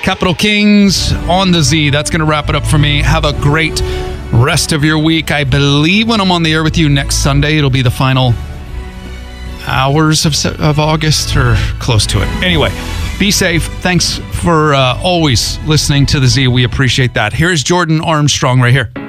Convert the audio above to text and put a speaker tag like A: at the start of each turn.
A: Capital Kings on the Z. That's going to wrap it up for me. Have a great rest of your week. I believe when I'm on the air with you next Sunday, it'll be the final hours of August or close to it. Anyway, be safe. Thanks for always listening to the Z. We appreciate that. Here's Jordan Armstrong right here.